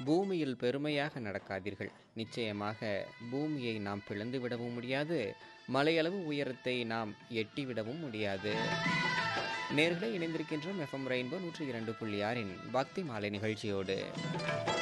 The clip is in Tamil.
பூமியில் பெருமையாக நடக்காதீர்கள். நிச்சயமாக பூமியை நாம் பிளந்துவிடவும் முடியாது, மலையளவு உயரத்தை நாம் எட்டிவிடவும் முடியாது. நேயர்களே, இணைந்திருக்கின்றோம் எஃப்எம் ரெயின்போ 102.6 பக்தி மாலை நிகழ்ச்சியோடு.